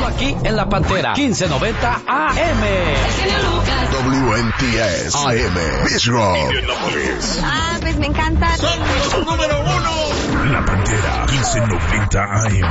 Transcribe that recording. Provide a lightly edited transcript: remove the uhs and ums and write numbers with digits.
aquí en La Pantera, 1590 AM. WNTS AM, Bisro. Pues me encanta. Somos número 1. La Pantera, 1590 AM.